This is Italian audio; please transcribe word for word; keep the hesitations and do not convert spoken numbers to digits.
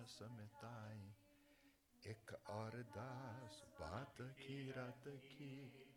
दास मिताई, एक और दास बात की रात की,